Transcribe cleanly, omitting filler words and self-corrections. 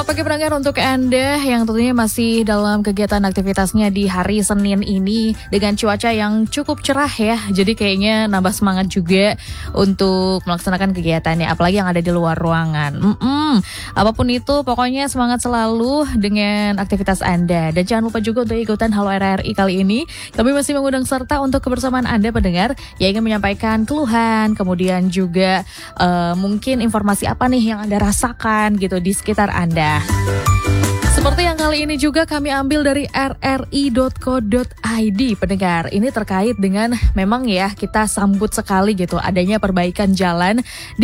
Selamat pagi pendengar, untuk Anda yang tentunya masih dalam kegiatan aktivitasnya di hari Senin ini dengan cuaca yang cukup cerah ya. Jadi kayaknya nambah semangat juga untuk melaksanakan kegiatannya, apalagi yang ada di luar ruangan. Apapun itu, pokoknya semangat selalu dengan aktivitas Anda. Dan jangan lupa juga untuk ikutan Halo RRI kali ini. Kami masih mengundang serta untuk kebersamaan Anda pendengar yang ingin menyampaikan keluhan, kemudian juga mungkin informasi apa nih yang Anda rasakan gitu di sekitar Anda. Seperti yang kali ini juga kami ambil dari rri.co.id pendengar. Ini terkait dengan memang ya kita sambut sekali gitu adanya perbaikan jalan di